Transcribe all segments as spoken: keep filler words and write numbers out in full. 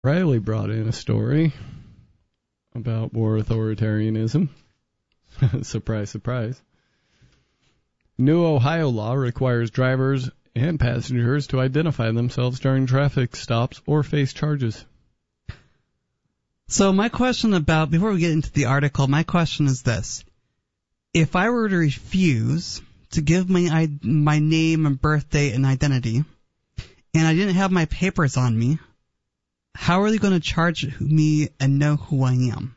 Riley brought in a story about more authoritarianism. Surprise, surprise. New Ohio law requires drivers and passengers to identify themselves during traffic stops or face charges. So my question about, before we get into the article, my question is this. If I were to refuse to give my my name and birth date and identity, and I didn't have my papers on me, how are they going to charge me and know who I am?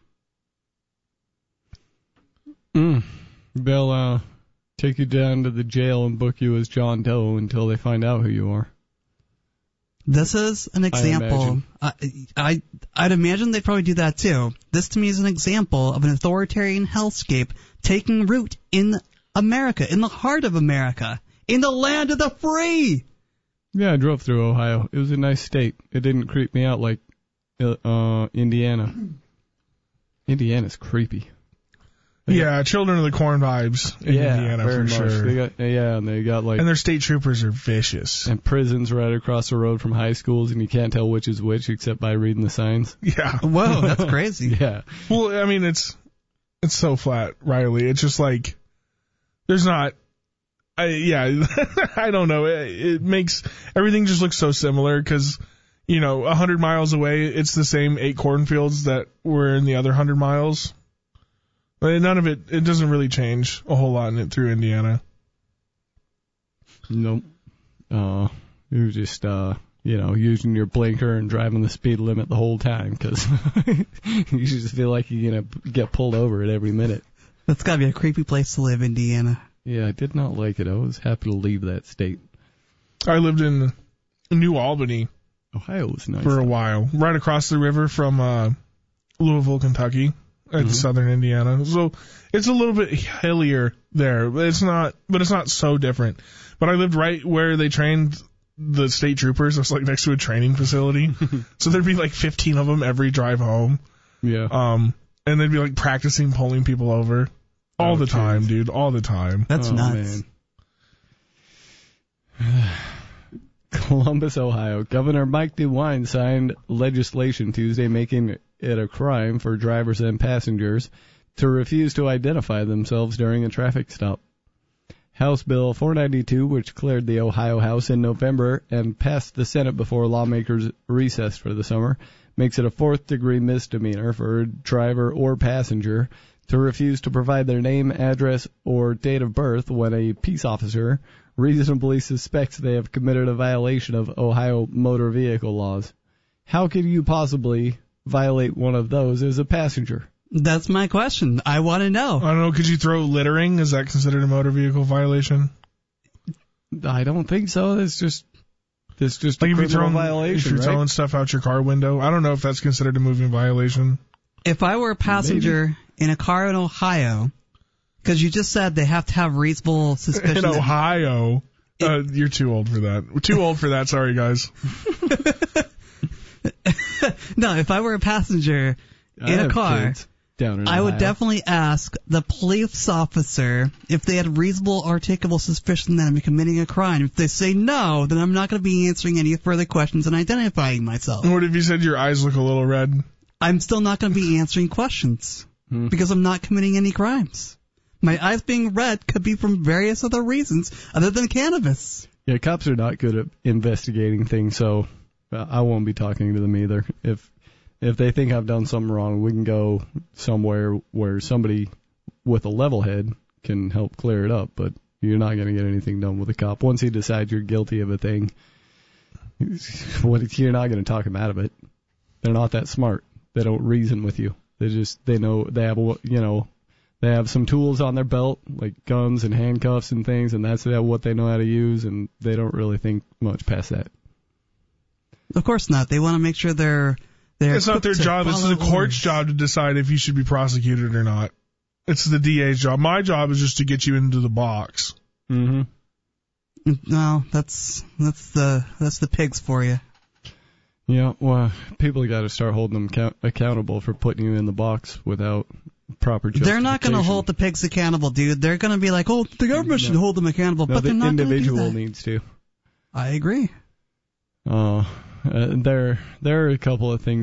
Mm. They'll uh, take you down to the jail and book you as John Doe until they find out who you are. This is an example. I, I, I'd imagine they'd probably do that too. This to me is an example of an authoritarian hellscape taking root in America, in the heart of America, in the land of the free. Yeah, I drove through Ohio. It was a nice state. It didn't creep me out like uh, Indiana. Indiana's creepy. They yeah, got, Children of the Corn vibes in yeah, Indiana very for much. sure. They got, yeah, and they got like... And their state troopers are vicious. And prisons right across the road from high schools, and you can't tell which is which except by reading the signs. Yeah. Whoa, that's crazy. Yeah. Well, I mean, it's it's so flat, Riley. It's just like, there's not... I, yeah, I don't know. It, it makes... Everything just looks so similar, because, you know, a hundred miles away, it's the same eight cornfields that were in the other hundred miles. But none of it, it doesn't really change a whole lot in it through Indiana. Nope. Uh, you're just, uh, you know, using your blinker and driving the speed limit the whole time because you just feel like you're going to get pulled over at every minute. That's got to be a creepy place to live, Indiana. Yeah, I did not like it. I was happy to leave that state. I lived in New Albany. Ohio was nice. For a while. Right across the river from uh, Louisville, Kentucky. At mm-hmm. southern Indiana. So it's a little bit hillier there. But it's not but it's not so different. But I lived right where they trained the state troopers. It was like next to a training facility. So there'd be like fifteen of them every drive home. Yeah. Um and they'd be like practicing pulling people over. All oh, the geez. time, dude. All the time. That's oh, nuts. Man. Columbus, Ohio. Governor Mike DeWine signed legislation Tuesday making it a crime for drivers and passengers to refuse to identify themselves during a traffic stop. House Bill four ninety-two, which cleared the Ohio House in November and passed the Senate before lawmakers recessed for the summer, makes it a fourth-degree misdemeanor for a driver or passenger to refuse to provide their name, address, or date of birth when a peace officer reasonably suspects they have committed a violation of Ohio motor vehicle laws. How could you possibly violate one of those as a passenger? That's my question. I want to know. I don't know. Could you throw littering? Is that considered a motor vehicle violation? I don't think so. It's just it's just like a if you're criminal throwing, violation, if you're right? throwing stuff out your car window. I don't know if that's considered a moving violation. If I were a passenger Maybe. in a car in Ohio, because you just said they have to have reasonable suspicion. In Ohio, it, uh, you're too old for that. We're too old for that. Sorry, guys. No, if I were a passenger I in a car, down in I Ohio. would definitely ask the police officer if they had reasonable articulable suspicion that I'm committing a crime. If they say no, then I'm not going to be answering any further questions and identifying myself. What if you said your eyes look a little red? I'm still not going to be answering questions hmm. because I'm not committing any crimes. My eyes being red could be from various other reasons other than cannabis. Yeah, cops are not good at investigating things, so I won't be talking to them either. If if they think I've done something wrong, we can go somewhere where somebody with a level head can help clear it up, but you're not going to get anything done with a cop. Once he decides you're guilty of a thing, what, you're not going to talk him out of it. They're not that smart. They don't reason with you. They just, they know, they have, you know, they have some tools on their belt, like guns and handcuffs and things, and that's what they know how to use, and they don't really think much past that. Of course not. They want to make sure they're... they're it's not their job. It's the court's job to decide if you should be prosecuted or not. It's the D A's job. My job is just to get you into the box. Mm-hmm. No, that's that's the that's the pigs for you. Yeah, well, people got to start holding them count- accountable for putting you in the box without proper justification. They're not going to hold the pigs accountable, dude. They're going to be like, oh, the government no. should hold them accountable, no, but the they're not going to do that. Individual needs to. I agree. Uh, uh, there, there are a couple of things